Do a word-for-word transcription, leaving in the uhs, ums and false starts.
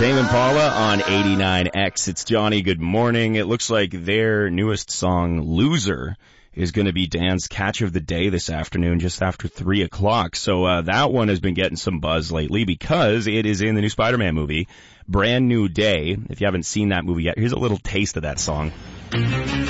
Tame Impala on eighty-nine X. It's Johnny. Good morning. It looks like their newest song, Loser, is going to be Dan's catch of the day this afternoon just after three o'clock. So uh, that one has been getting some buzz lately because it is in the new Spider-Man movie, Brand New Day. If you haven't seen that movie yet, here's a little taste of that song.